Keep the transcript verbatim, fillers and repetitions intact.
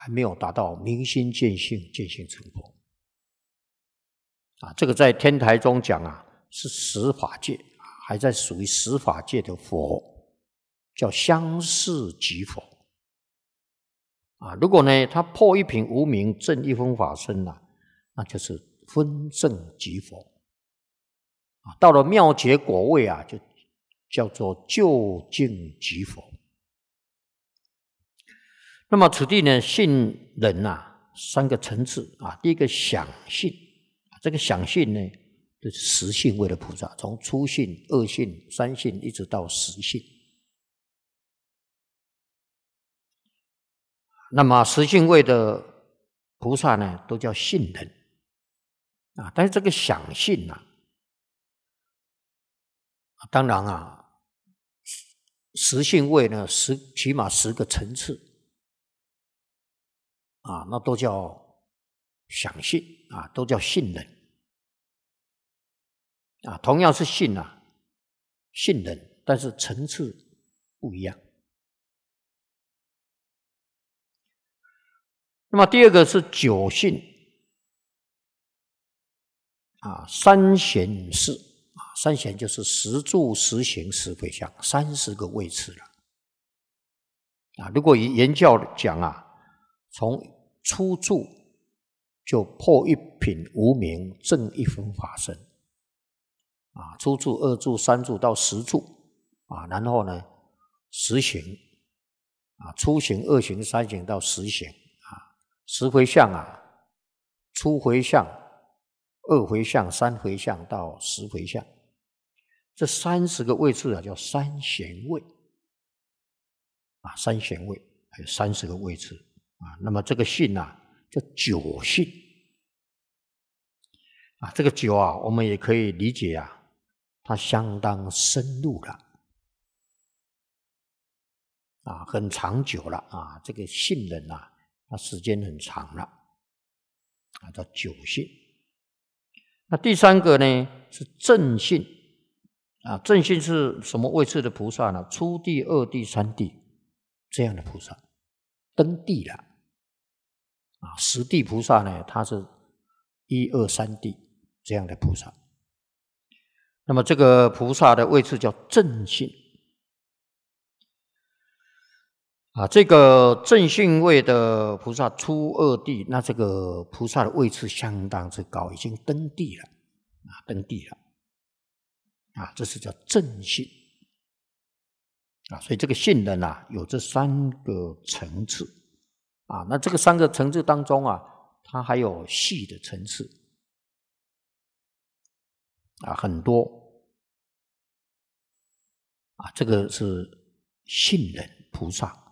还没有达到明心见性，见性成佛。啊，这个在天台中讲啊，是十法界，还在属于十法界的佛，叫相似即佛。啊，如果呢，他破一品无明，证一分法身啊，那就是分证即佛。啊，到了妙觉果位啊，就叫做究竟即佛。那么此地呢，信人啊，三个层次啊，第一个想信，这个想信呢，就是十信位的菩萨，从初信、二信、三信一直到十信。那么十信位的菩萨呢，都叫信人啊。但是这个想信啊，当然啊，十信位呢，十起码十个层次啊，那都叫想信啊，都叫信人啊。同样是信啊，信人，但是层次不一样。那么第二个是九信啊，三贤士啊，三贤就是十住、十行、十回向，三十个位次了啊。如果以言教讲啊，从初住就破一品无明，证一分法身啊，初住、二住、三住到十住啊，然后呢十行啊，初行、二行、三行到十行。十回向啊，初回向、二回向、三回向到十回向，这三十个位次啊，叫三贤位啊，三贤位还有三十个位次啊。那么这个信啊，叫九信啊。这个九啊，我们也可以理解啊，它相当深入了啊，很长久了啊。这个信人啊。那时间很长了啊，叫九信。那第三个呢是正信啊，正信是什么位次的菩萨呢？初地、二地、三地这样的菩萨，登地了啊。十地菩萨呢，他是一二三地这样的菩萨。那么这个菩萨的位次叫正信。啊，这个正信位的菩萨初二地，那这个菩萨的位次相当之高，已经登地了啊，登地了啊，这是叫正信啊。所以这个信人啊，有这三个层次啊。那这个三个层次当中啊，它还有细的层次啊，很多啊。这个是信人菩萨。